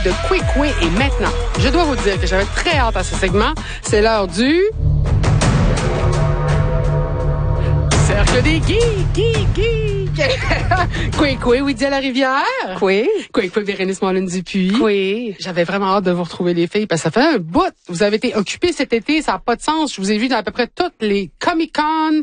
de Kwekwe. Et maintenant, je dois vous dire que j'avais très hâte à ce segment. C'est l'heure du... Cercle des geeks. Kwekwe, Weedy à la rivière. Kwekwe, Bérénice Moulin-Dupuis. Oui. J'avais vraiment hâte de vous retrouver les filles parce que ça fait un bout. Vous avez été occupées cet été, ça n'a pas de sens. Je vous ai vu dans à peu près toutes les Comic-Con,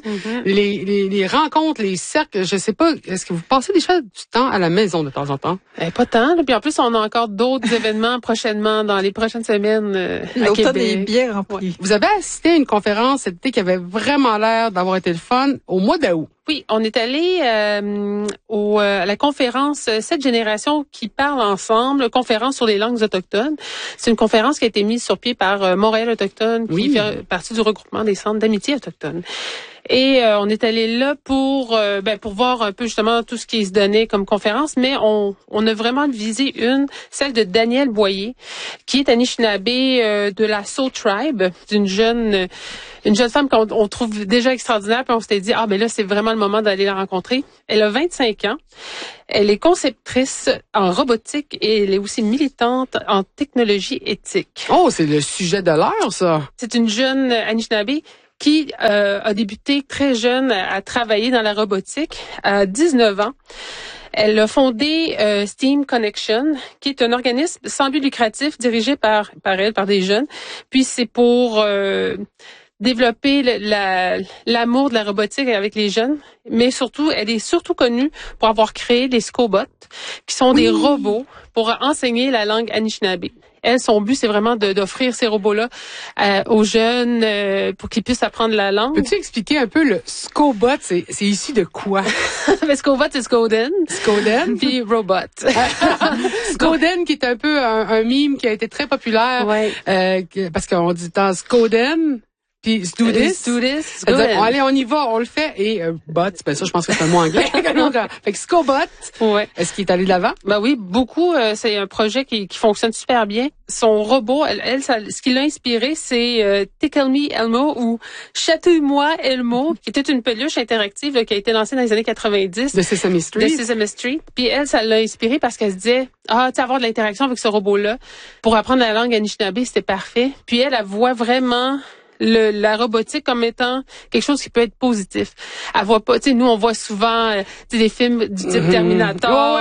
les rencontres, les cercles. Je sais pas, est-ce que vous passez déjà du temps à la maison de temps en temps? Pas tant. Là. Puis en plus, on a encore d'autres événements prochainement, dans les prochaines semaines à L'automne est Québec. bien rempli. Ouais. Vous avez assisté à une conférence cet été qui avait vraiment l'air d'avoir été le fun au mois d'août. Oui, on est allé à la conférence 7 générations qui parlent ensemble, conférence sur les langues autochtones. C'est une conférence qui a été mise sur pied par Montréal Autochtone, qui fait partie du regroupement des centres d'amitié autochtones. Et on est allé là pour voir un peu justement tout ce qui se donnait comme conférence, mais on a vraiment visé celle de Danielle Boyer, qui est Anishinaabe de la Soul Tribe, d'une jeune femme qu'on trouve déjà extraordinaire, puis on s'était dit mais là c'est vraiment le moment d'aller la rencontrer. Elle a 25 ans. Elle est conceptrice en robotique et elle est aussi militante en technologie éthique. Oh, c'est le sujet de l'heure, ça. C'est une jeune Anishinaabe qui a débuté très jeune à travailler dans la robotique à 19 ans. Elle a fondé Steam Connection, qui est un organisme sans but lucratif dirigé par des jeunes. Puis c'est pour développer l'amour de la robotique avec les jeunes, mais surtout, elle est surtout connue pour avoir créé les Scobots, qui sont des robots pour enseigner la langue Anishinaabe. Elle, son but, c'est vraiment d'offrir ces robots-là aux jeunes pour qu'ils puissent apprendre la langue. Peux-tu expliquer un peu le Scobot? C'est issu de quoi? Le Scobot, c'est Scoden. Scoden? Puis Robot. Scoden, qui est un peu un meme qui a été très populaire. Ouais. Parce qu'on dit tant Scoden, puis do this. Allez, on y va, on le fait. Et bot, ben ça, je pense que c'est un mot anglais. Fait que Scobot, est-ce qu'il est allé de l'avant? Ben oui, beaucoup. C'est un projet qui fonctionne super bien. Son robot, ce qui l'a inspiré, c'est Tickle Me Elmo ou Chatouille-moi Elmo, qui était une peluche interactive là, qui a été lancée dans les années 90. De Sesame Street. Puis elle, ça l'a inspiré parce qu'elle se disait, tu sais, avoir de l'interaction avec ce robot-là pour apprendre la langue Anishinaabe, c'était parfait. Puis elle voit vraiment la robotique comme étant quelque chose qui peut être positif. Elle voit pas, tu sais, nous on voit souvent des films du type Terminator.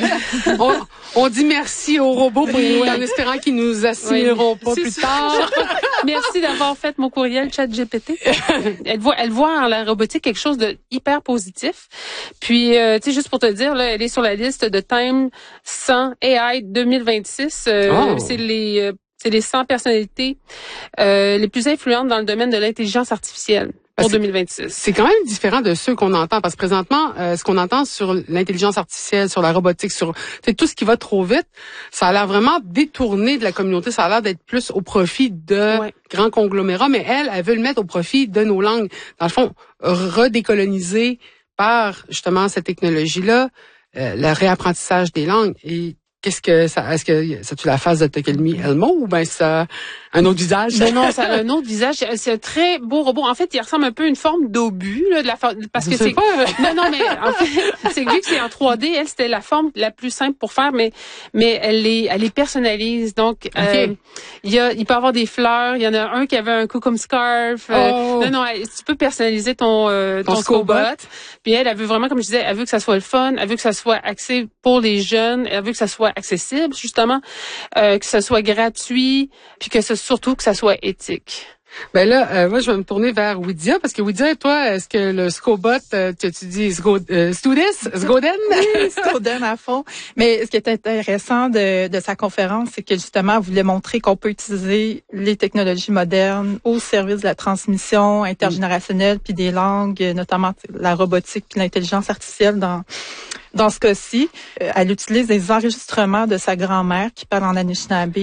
On dit merci aux robots en espérant qu'ils nous assimileront pas plus tard. Merci d'avoir fait mon courriel ChatGPT. Elle voit en la robotique quelque chose de hyper positif. Puis tu sais, juste pour te dire là, elle est sur la liste de Time 100 AI 2026. C'est les 100 personnalités les plus influentes dans le domaine de l'intelligence artificielle pour 2026. C'est quand même différent de ceux qu'on entend, parce que présentement, ce qu'on entend sur l'intelligence artificielle, sur la robotique, sur tout ce qui va trop vite, ça a l'air vraiment détourné de la communauté, ça a l'air d'être plus au profit de grands conglomérats, mais elle veut le mettre au profit de nos langues. Dans le fond, redécoloniser par justement cette technologie-là, le réapprentissage des langues. Et est-ce que tu la face de Tickle Me Elmo ou ben ça un autre visage? Non, ça a un autre visage. C'est un très beau robot. En fait, il ressemble un peu à une forme d'obus là, parce que c'est pas... Non, mais en fait, c'est vu que c'est en 3D, elle c'était la forme la plus simple pour faire, mais elle les personnalise. Donc il peut avoir des fleurs. Il y en a un qui avait un cou comme scarf. Non, tu peux personnaliser ton Scobot. Puis elle veut vraiment, comme je disais, elle veut que ça soit le fun, elle veut que ça soit axé pour les jeunes, elle veut que ça soit accessible justement, que ça soit gratuit, puis surtout que ça soit éthique. Ben là, moi je vais me tourner vers Widia parce que Widia, toi, est-ce que le Scobot, tu dis Sgoden? Oui, Sgoden à fond. Mais ce qui est intéressant de sa conférence, c'est que justement, elle voulait montrer qu'on peut utiliser les technologies modernes au service de la transmission intergénérationnelle puis des langues, notamment la robotique puis l'intelligence artificielle dans ce cas-ci. Elle utilise des enregistrements de sa grand-mère qui parle en Anishinaabe.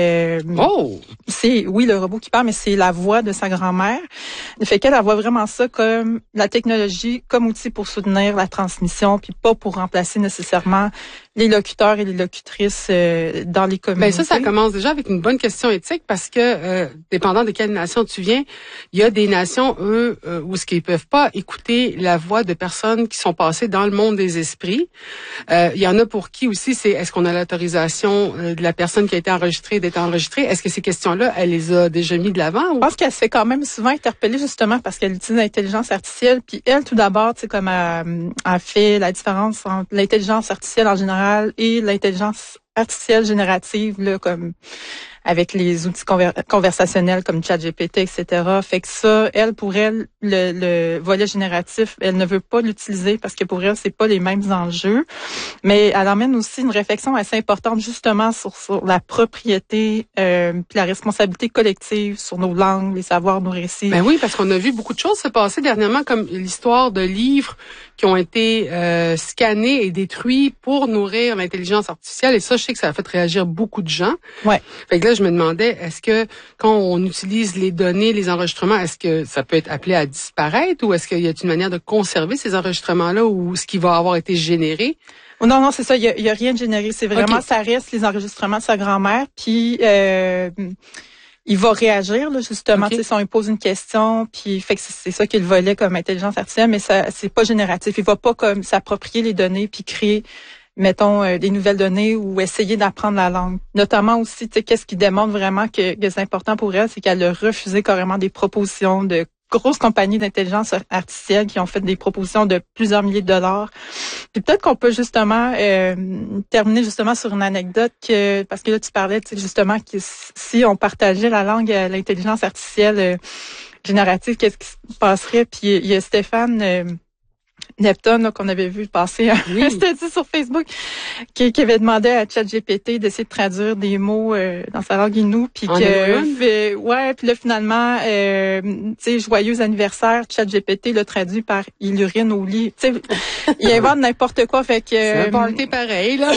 C'est, oui, le robot qui parle, mais c'est la voix de sa grand-mère. Fait qu'elle voit vraiment ça comme la technologie, comme outil pour soutenir la transmission, puis pas pour remplacer nécessairement les locuteurs et les locutrices dans les communautés? Ben ça commence déjà avec une bonne question éthique parce que, dépendant de quelle nation tu viens, il y a des nations, eux, où ce qu'ils peuvent pas écouter la voix de personnes qui sont passées dans le monde des esprits. Il y en a pour qui aussi, c'est est-ce qu'on a l'autorisation de la personne qui a été enregistrée d'être enregistrée? Est-ce que ces questions-là, elle les a déjà mis de l'avant? Ou? Je pense qu'elle se fait quand même souvent interpeller justement parce qu'elle utilise l'intelligence artificielle. Puis elle, tout d'abord, tu sais, comme elle fait la différence entre l'intelligence artificielle en général et l'intelligence artificielle générative, là, comme avec les outils conversationnels comme ChatGPT, etc. Fait que ça, elle, pour elle, le volet génératif, elle ne veut pas l'utiliser parce que pour elle, c'est pas les mêmes enjeux. Mais elle emmène aussi une réflexion assez importante justement sur la propriété puis la responsabilité collective sur nos langues, les savoirs, nos récits. Ben oui, parce qu'on a vu beaucoup de choses se passer dernièrement, comme l'histoire de livres qui ont été scannés et détruits pour nourrir l'intelligence artificielle. Et ça, je sais que ça a fait réagir beaucoup de gens. Ouais. Fait que là, je me demandais, est-ce que quand on utilise les données, les enregistrements, est-ce que ça peut être appelé à disparaître ou est-ce qu'il y a une manière de conserver ces enregistrements-là ou ce qui va avoir été généré? Non, c'est ça. Il y a rien de généré. C'est vraiment, ça reste les enregistrements de sa grand-mère. Puis il va réagir là, justement. Tu sais, si on lui pose une question, puis fait que c'est ça qu'il volait comme intelligence artificielle, mais ça c'est pas génératif. Il va pas comme s'approprier les données puis créer, mettons, des nouvelles données ou essayer d'apprendre la langue. Notamment aussi, tu sais, qu'est-ce qui démontre vraiment que c'est important pour elle, c'est qu'elle a refusé carrément des propositions de grosses compagnies d'intelligence artificielle qui ont fait des propositions de plusieurs milliers de dollars. Puis peut-être qu'on peut justement terminer justement sur une anecdote parce que là tu parlais, tu sais, justement que si on partageait la langue à l'intelligence artificielle générative, qu'est-ce qui se passerait? Puis il y a Stéphane Neptune là, qu'on avait vu passer un statut sur Facebook qui avait demandé à ChatGPT d'essayer de traduire des mots dans sa langue Innu puis puis là finalement tu sais joyeux anniversaire, ChatGPT l'a traduit par il urine au lit. Tu sais il invente n'importe quoi fait que c'est un party pareil là.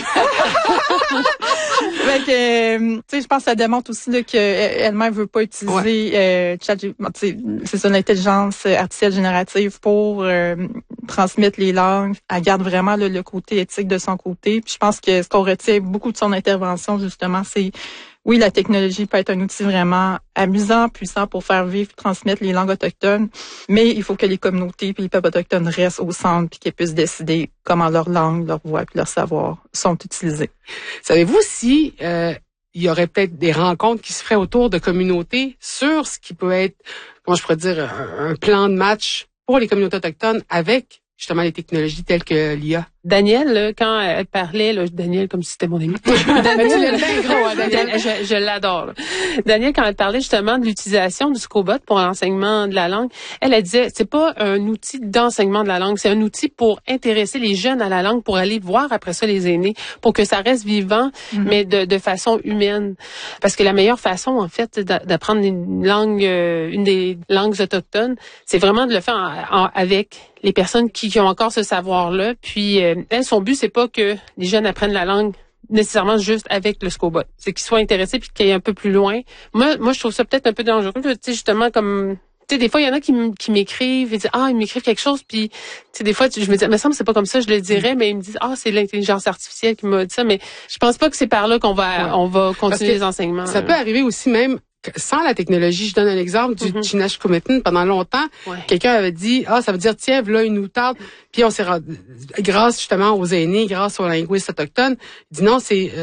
Fait que tu sais je pense que ça démontre aussi là que elle-même veut pas utiliser ChatGPT, c'est ça l'intelligence artificielle générative pour transmettre les langues. Elle garde vraiment le côté éthique de son côté. Puis je pense que ce qu'on retient beaucoup de son intervention, justement, c'est oui, la technologie peut être un outil vraiment amusant, puissant pour faire vivre, transmettre les langues autochtones, mais il faut que les communautés puis les peuples autochtones restent au centre puis qu'ils puissent décider comment leur langue, leur voix puis leur savoir sont utilisés. Savez-vous si il y aurait peut-être des rencontres qui se feraient autour de communautés sur ce qui peut être, comment je pourrais dire, un plan de match pour les communautés autochtones avec justement les technologies telles que l'IA? Daniel, là, quand elle parlait, là, Daniel comme si c'était mon ami. Daniel, bien gros, hein, Daniel. Je l'adore. Là. Daniel, quand elle parlait justement de l'utilisation du Scobot pour l'enseignement de la langue, elle disait, c'est pas un outil d'enseignement de la langue, c'est un outil pour intéresser les jeunes à la langue, pour aller voir après ça les aînés, pour que ça reste vivant, mais de façon humaine. Parce que la meilleure façon, en fait, d'apprendre une langue, une des langues autochtones, c'est vraiment de le faire avec les personnes qui ont encore ce savoir-là, puis elle, son but, c'est pas que les jeunes apprennent la langue nécessairement juste avec le Scobot. C'est qu'ils soient intéressés puis qu'ils aillent un peu plus loin. Moi, je trouve ça peut-être un peu dangereux. Tu sais, justement, comme... Tu sais, des fois, il y en a qui m'écrivent et disent, ils m'écrivent quelque chose, puis tu sais, des fois, je me dis, mais ça me semble c'est pas comme ça, je le dirais, mais ils me disent, c'est l'intelligence artificielle qui m'a dit ça, mais je pense pas que c'est par là qu'on va, on va continuer les enseignements. Ça peut arriver aussi même sans la technologie. Je donne un exemple du Chinashkumetin. Pendant longtemps, quelqu'un avait dit, ça veut dire, tiens, voilà une outarde. Puis on s'est grâce justement aux aînés, grâce aux linguistes autochtones, il dit non, c'est,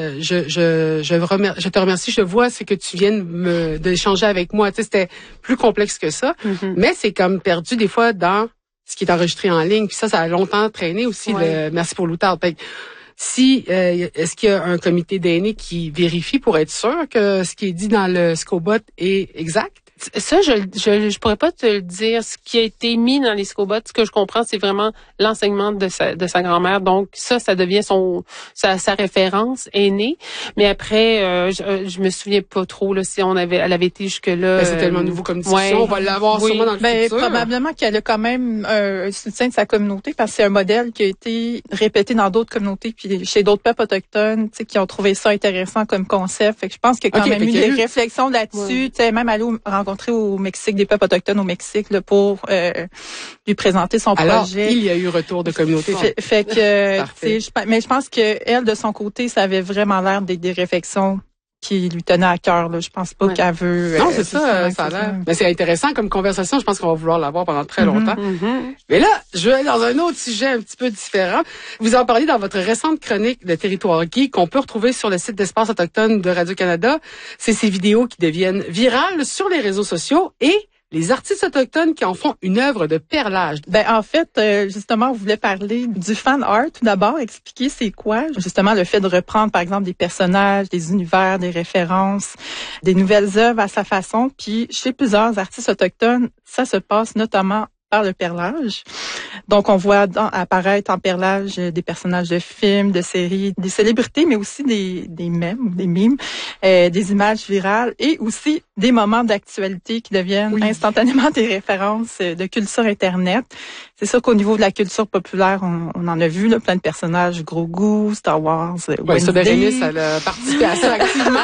je te remercie, je vois ce que tu viens d'échanger avec moi. Tu sais, c'était plus complexe que ça. Mais c'est comme perdu des fois dans ce qui est enregistré en ligne. Puis ça a longtemps traîné aussi, le merci pour l'outarde. Si est-ce qu'il y a un comité d'aînés qui vérifie pour être sûr que ce qui est dit dans le Scobot est exact? Ça, je pourrais pas te le dire. Ce qui a été mis dans les Scobots, ce que je comprends, c'est vraiment l'enseignement de sa grand-mère. Donc ça devient sa référence aînée. Mais après, je me souviens pas trop là si elle avait été jusque là. C'est tellement nouveau comme discussion. On va l'avoir sûrement dans le futur. Probablement qu'elle a quand même un soutien de sa communauté parce que c'est un modèle qui a été répété dans d'autres communautés puis chez d'autres peuples autochtones, tu sais, qui ont trouvé ça intéressant comme concept. Fait que je pense qu'il y a quand même eu des réflexions là-dessus. Tu sais, même aller rencontrer rencontré au Mexique, des peuples autochtones au Mexique, là, pour lui présenter son projet. Alors, il y a eu retour de communauté. Fait que, mais je pense que elle, de son côté, ça avait vraiment l'air des réflexions qui lui tenait à cœur. Là. Je pense pas qu'elle veut... Non, c'est ça, ça a l'air. Mais c'est intéressant comme conversation. Je pense qu'on va vouloir l'avoir pendant très longtemps. Mais là, je vais aller dans un autre sujet un petit peu différent. Vous en parlez dans votre récente chronique de Territoire Geek qu'on peut retrouver sur le site d'Espace Autochtone de Radio-Canada. C'est ces vidéos qui deviennent virales sur les réseaux sociaux et les artistes autochtones qui en font une œuvre de perlage. En fait, justement, on voulait parler du fan art. Tout d'abord, expliquer c'est quoi. Justement, le fait de reprendre, par exemple, des personnages, des univers, des références, des nouvelles œuvres à sa façon. Puis, chez plusieurs artistes autochtones, ça se passe notamment par le perlage. Donc, on voit apparaître en perlage des personnages de films, de séries, des célébrités, mais aussi des mèmes, des mimes, des images virales et aussi des moments d'actualité qui deviennent instantanément des références de culture Internet. C'est sûr qu'au niveau de la culture populaire, on en a vu là, plein de personnages, Grogu, Star Wars, Oui, ça, Bérénice, elle a participé à ça activement.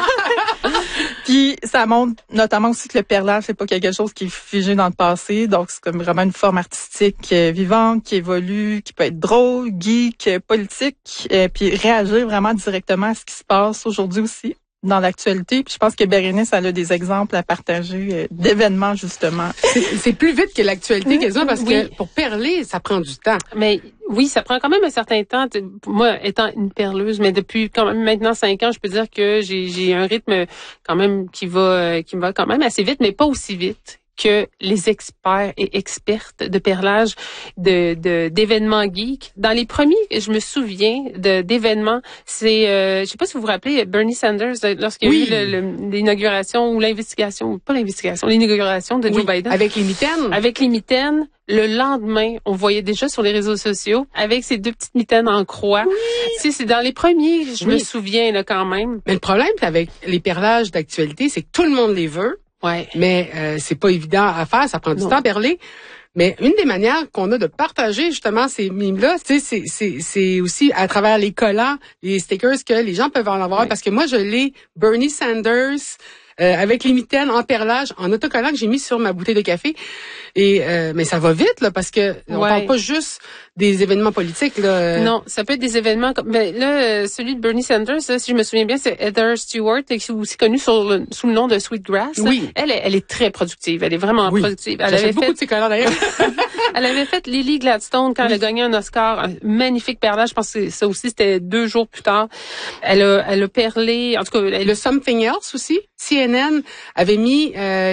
Puis ça montre notamment aussi que le perlage, c'est pas quelque chose qui est figé dans le passé, donc c'est comme vraiment une forme artistique vivante, qui évolue, qui peut être drôle, geek, politique, puis réagir vraiment directement à ce qui se passe aujourd'hui aussi dans l'actualité. Puis je pense que Bérénice, elle a des exemples à partager d'événements, justement. C'est plus vite que l'actualité, quasiment, parce que pour perler, ça prend du temps. Mais oui, ça prend quand même un certain temps. Moi, étant une perleuse, mais depuis quand même maintenant 5 ans, je peux dire que j'ai un rythme quand même qui va quand même assez vite, mais pas aussi vite que les experts et expertes de perlage d'événements geeks. Dans les premiers, je me souviens d'événements, c'est je sais pas si vous vous rappelez Bernie Sanders lorsqu'il y a eu l'inauguration ou l'investigation, pas l'investigation, l'inauguration de Joe Biden avec les mitaines. Avec les mitaines. Le lendemain, on voyait déjà sur les réseaux sociaux avec ces 2 petites mitaines en croix. Oui. C'est dans les premiers, je me souviens là quand même. Mais le problème avec les perlages d'actualité, c'est que tout le monde les veut. Ouais. Mais c'est pas évident à faire, ça prend du temps à perler. Mais une des manières qu'on a de partager justement ces mimes-là, c'est aussi à travers les collants, les stickers que les gens peuvent en avoir. Parce que moi, je l'ai Bernie Sanders avec les mitaines en perlage, en autocollant que j'ai mis sur ma bouteille de café. Et mais ça va vite là parce que on parle pas juste des événements politiques là. Non, ça peut être des événements comme là celui de Bernie Sanders, là, si je me souviens bien, c'est Heather Stewart qui est aussi connue sous le nom de Sweetgrass. Oui. Elle est très productive, elle est vraiment productive. Elle avait beaucoup de ses collants d'ailleurs. Elle avait fait Lily Gladstone quand elle a gagné un Oscar, un magnifique perlage, je pense que ça aussi c'était 2 jours plus tard. Elle a perlé, en tout cas le Something Else aussi. CNN avait mis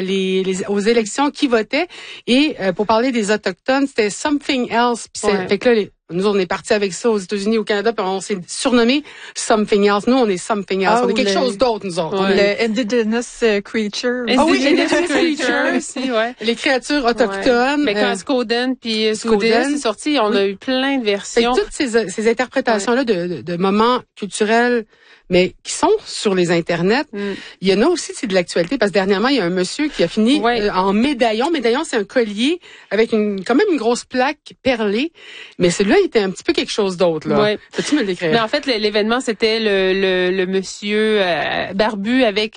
aux élections qui votaient et pour parler des autochtones, c'était Something Else. Puis fait que là, nous on est partis avec ça aux États-Unis, au Canada, puis on s'est surnommé Something Else. Nous on est Something Else. On est quelque chose d'autre nous autres. Le Indigenous Creature. Indigenous Creature aussi, ouais. Les créatures autochtones. Mais quand Skoden puis Skoden c'est sorti, on a eu plein de versions. Toutes ces interprétations là de moments culturels mais qui sont sur les internets. Il y en a aussi, c'est de l'actualité, parce que dernièrement, il y a un monsieur qui a fini en médaillon. Médaillon, c'est un collier avec quand même une grosse plaque perlée, mais celui-là, il était un petit peu quelque chose d'autre, là. Ouais. Peux-tu me le décrire? Mais en fait, l'événement, c'était le monsieur barbu avec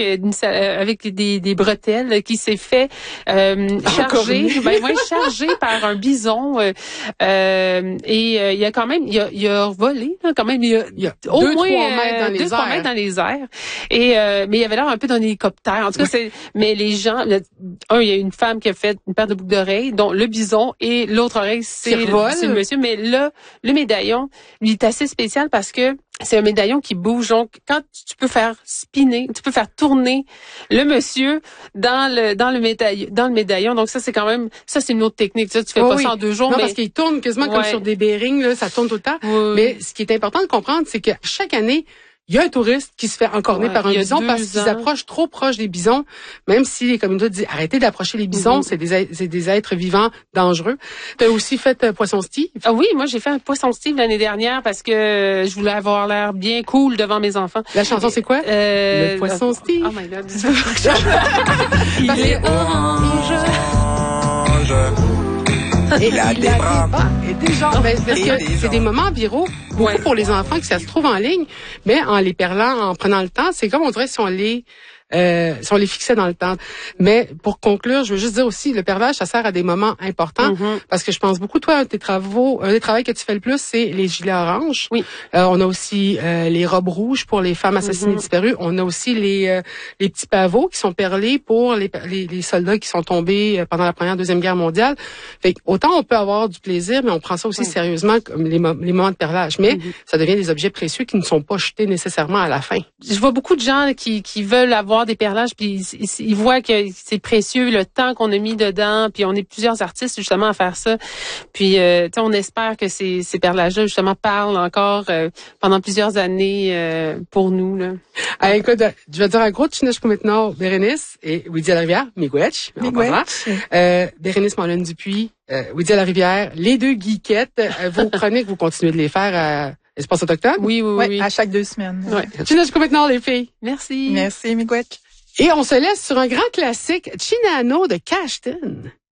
des bretelles qui s'est fait charger par un bison et il a quand même il a volé là, quand même il y a au moins 2-3 mètres dans les airs. Dans les airs. Et mais il avait l'air un peu d'un hélicoptère. En tout cas, mais les gens, il y a une femme qui a fait une paire de boucles d'oreilles, dont le bison et l'autre oreille, c'est le monsieur. Mais là, le médaillon, lui, est assez spécial parce que c'est un médaillon qui bouge. Donc, quand tu peux faire spinner, tu peux faire tourner le monsieur dans le médaillon. Donc, ça, c'est quand même, c'est une autre technique. Tu fais pas ça en 2 jours. Non, parce qu'il tourne quasiment comme sur des bearings, là, ça tourne tout le temps. Mais ce qui est important de comprendre, c'est que chaque année, il y a un touriste qui se fait encorner par un bison parce qu'ils approchent trop proche des bisons, même si les communautés disent arrêtez d'approcher les bisons, c'est des êtres vivants dangereux. Tu as aussi fait Poisson Steve? Ah oui, moi j'ai fait un Poisson Steve l'année dernière parce que je voulais avoir l'air bien cool devant mes enfants. La chanson c'est quoi? Le Poisson Steve. Oh my God. Il est orange. Et il a des bras. Et des jambes. Parce que c'est des moments viraux, beaucoup pour les enfants, que ça se trouve en ligne, mais en les perlant, en prenant le temps, c'est comme on dirait si on les si on les fixait dans le temps. Mais pour conclure, je veux juste dire aussi, le perlage, ça sert à des moments importants parce que je pense beaucoup, toi, un des travaux que tu fais le plus, c'est les gilets oranges. Oui. On a aussi les robes rouges pour les femmes assassinées disparues. On a aussi les petits pavots qui sont perlés pour les soldats qui sont tombés pendant la Première, Deuxième Guerre mondiale. Fait que, autant on peut avoir du plaisir, mais on prend ça aussi sérieusement comme les moments de perlage. Mais ça devient des objets précieux qui ne sont pas jetés nécessairement à la fin. Je vois beaucoup de gens qui veulent avoir des perlages, puis ils voient que c'est précieux, le temps qu'on a mis dedans, puis on est plusieurs artistes justement à faire ça. Puis on espère que ces perlages-là justement parlent encore pendant plusieurs années pour nous. Là. Écoute, je vais dire un gros tchinech maintenant, Bérénice et Weedy à la Rivière, Miigwech, Bérénice Mollin-Dupuis, Weedy à la Rivière, les deux geekettes, vos chroniques, vous continuez de les faire à Espace Autochtone? Oui. À chaque 2 semaines. Ouais. Tchinech maintenant, les filles. Merci. Merci, Miigwech. Et on se laisse sur un grand classique, Chinano de Cashton.